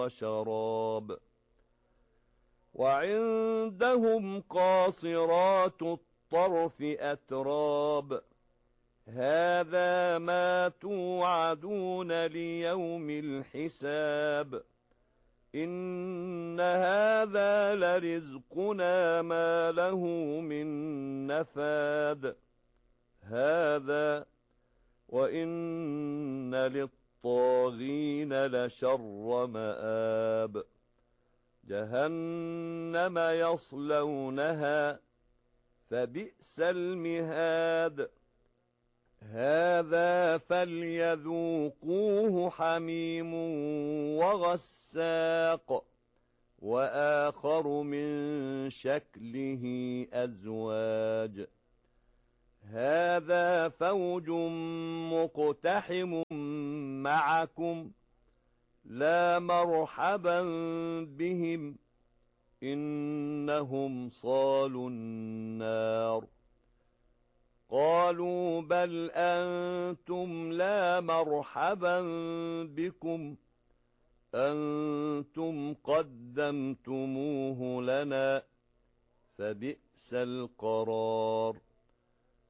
وشراب وعندهم قاصرات الطرف أتراب هذا ما توعدون ليوم الحساب إن هذا لرزقنا ما له من نفاد هذا وإن للطاغين لشر مآب جهنم يصلونها فبئس المهاد هذا فليذوقوه حميم وغساق وآخر من شكله أزواج هذا فوج مقتحم معكم لا مرحبا بهم إنهم صالوا النار قالوا بل أنتم لا مرحبا بكم أنتم قدمتموه لنا فبئس القرار